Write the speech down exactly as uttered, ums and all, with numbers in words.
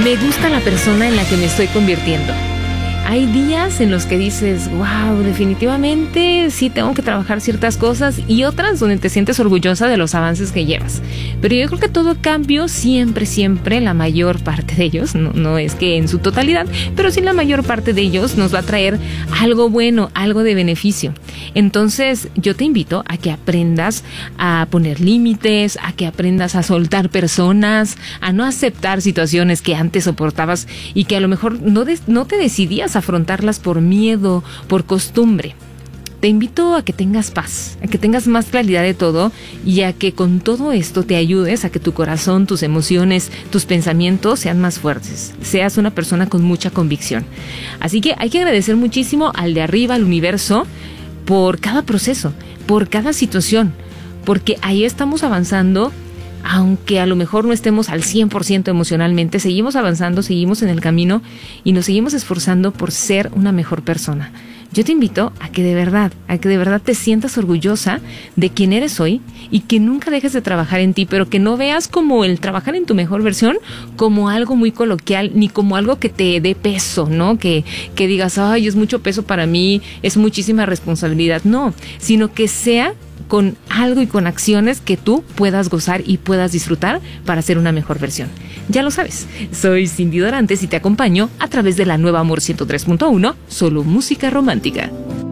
Me gusta la persona en la que me estoy convirtiendo. Hay días en los que dices, wow, definitivamente sí tengo que trabajar ciertas cosas, y otras donde te sientes orgullosa de los avances que llevas. Pero yo creo que todo cambio, siempre, siempre, la mayor parte de ellos, no, no es que en su totalidad, pero sí la mayor parte de ellos nos va a traer algo bueno, algo de beneficio. Entonces yo te invito a que aprendas a poner límites, a que aprendas a soltar personas, a no aceptar situaciones que antes soportabas y que a lo mejor no, de, no te decidías afrontarlas por miedo, por costumbre. Te invito a que tengas paz, a que tengas más claridad de todo, y a que con todo esto te ayudes a que tu corazón, tus emociones, tus pensamientos sean más fuertes. Seas una persona con mucha convicción. Así que hay que agradecer muchísimo al de arriba, al universo, por cada proceso, por cada situación, porque ahí estamos avanzando. Aunque a lo mejor no estemos al cien por ciento emocionalmente, seguimos avanzando, seguimos en el camino y nos seguimos esforzando por ser una mejor persona. Yo te invito a que de verdad, a que de verdad te sientas orgullosa de quién eres hoy, y que nunca dejes de trabajar en ti, pero que no veas como el trabajar en tu mejor versión como algo muy coloquial, ni como algo que te dé peso, ¿no? Que, que digas, ay, es mucho peso para mí, es muchísima responsabilidad. No, sino que sea con algo y con acciones que tú puedas gozar y puedas disfrutar para ser una mejor versión. Ya lo sabes, soy Cindy Dorantes y te acompaño a través de la nueva Amor ciento tres punto uno, solo música romántica.